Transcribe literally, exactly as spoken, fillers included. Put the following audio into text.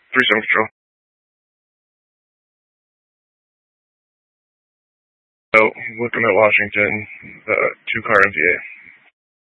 three seven control. So, looking at Washington, the two car M V A.